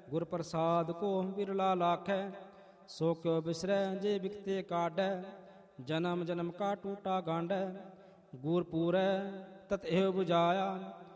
ਗੁਰ ਪ੍ਰਸਾਦ ਕੋ ਬਿਰਲਾ ਲਾਖੈ। ਸੋ ਕਿਉ ਬਿਸਰੈ ਜੇ ਬਿਕਤੇ ਕਾਢੈ। ਜਨਮ ਜਨਮ ਕਾ ਟੂਟਾ ਗਾਂਢੈ। ਗੁਰ ਪੂਰੈ ਤਤ ਇਹ ਬੁਝਾਇਆ।